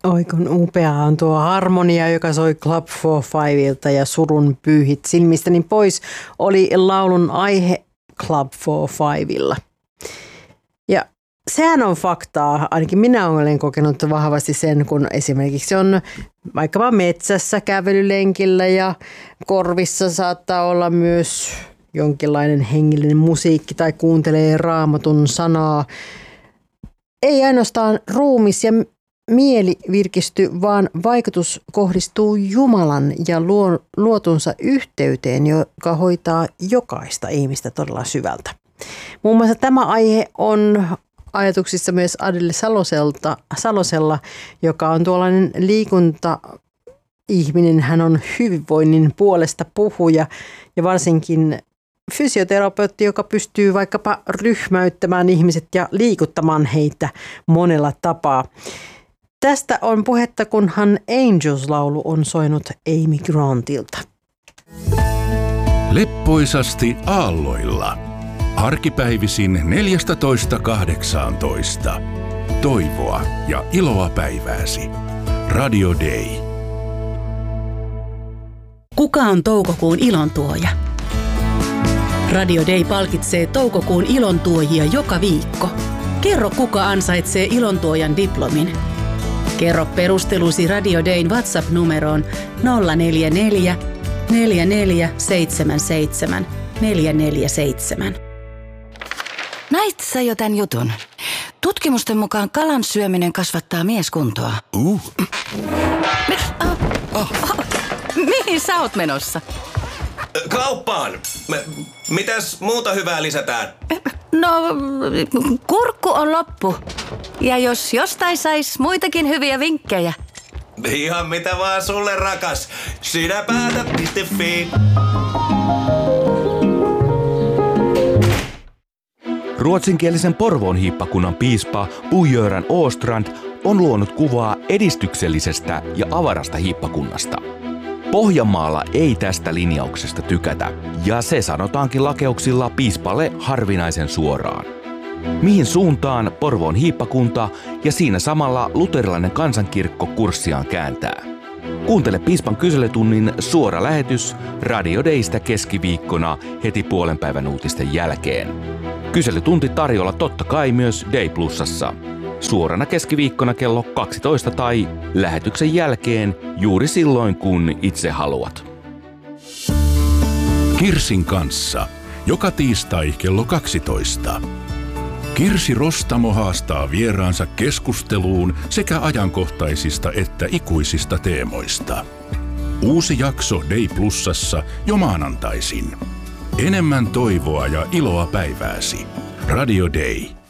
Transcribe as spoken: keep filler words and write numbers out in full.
Oi kun upeaa on tuo harmonia, joka soi Club for Fiveilta ja surun pyyhit silmistäni pois, oli laulun aihe Club for Fiveilla. Ja sehän on faktaa, ainakin minä olen kokenut vahvasti sen, kun esimerkiksi on vaikkapa metsässä kävelylenkillä ja korvissa saattaa olla myös jonkinlainen hengellinen musiikki tai kuuntelee Raamatun sanaa. Ei ainoastaan ruumis ja mieli virkisty, vaan vaikutus kohdistuu Jumalan ja luotunsa yhteyteen, joka hoitaa jokaista ihmistä todella syvältä. Muun muassa tämä aihe on ajatuksissa myös Adele Saloselta, Salosella, joka on tuollainen liikunta-ihminen. Hän on hyvinvoinnin puolesta puhuja ja varsinkin fysioterapeutti, joka pystyy vaikkapa ryhmäyttämään ihmiset ja liikuttamaan heitä monella tapaa. Tästä on puhetta, kunhan Angels-laulu on soinut Amy Grantilta. Leppoisasti aalloilla. Arkipäivisin neljätoista kahdeksantoista. Toivoa ja iloa päivääsi. Radio Day. Kuka on toukokuun ilontuoja? Radio Day palkitsee toukokuun ilontuojia joka viikko. Kerro, kuka ansaitsee ilontuojan diplomin. Kerro perustelusi Radio Dayn WhatsApp-numeroon nolla neljä neljä, neljä neljä seitsemän seitsemän, neljä neljä seitsemän. Näit sä jo tän jutun? Tutkimusten mukaan kalan syöminen kasvattaa mieskuntoa. Uh. Me, ah, oh. Oh, mihin sä oot menossa? Kauppaan. Me, mitäs muuta hyvää lisätään? No, kurkku on loppu. Ja jos jostain sais muitakin hyviä vinkkejä. Ihan mitä vaan sulle, rakas. Sinä päätät piste fi. Ruotsinkielisen Porvoon hiippakunnan piispa Bo-Göran Åstrand on luonut kuvaa edistyksellisestä ja avarasta hiippakunnasta. Pohjanmaalla ei tästä linjauksesta tykätä, ja se sanotaankin lakeuksilla piispalle harvinaisen suoraan. Mihin suuntaan Porvoon hiippakunta ja siinä samalla luterilainen kansankirkko kurssiaan kääntää? Kuuntele piispan kyselytunnin suora lähetys Radio Daystä keskiviikkona heti puolen päivän uutisten jälkeen. Kyselytunti tarjolla totta kai myös Day Plusassa. Suorana keskiviikkona kello kaksitoista tai lähetyksen jälkeen juuri silloin, kun itse haluat. Kirsin kanssa. Joka tiistai kello kaksitoista. Kirsi Rostamo haastaa vieraansa keskusteluun sekä ajankohtaisista että ikuisista teemoista. Uusi jakso Day Plusassa jo maanantaisin. Enemmän toivoa ja iloa päivääsi. Radio Day.